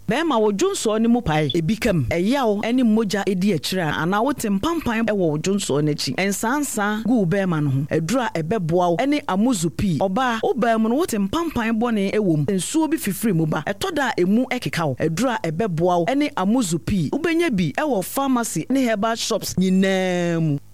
bema wo dwonso ne mu pae ebikam eyawo ene moja edi akira ana wote mpampan wo dwonso ne chi ensansa gu bema no ho edura ebeboa ene amuzupi oba obam no wote mpampan bone ewom ensuo bi fifiri mu ba etoda emu ekeka wo edura ebeboa ene amuzupi ubenya bi ewo pharmacy ne herbal shops nyinaa mu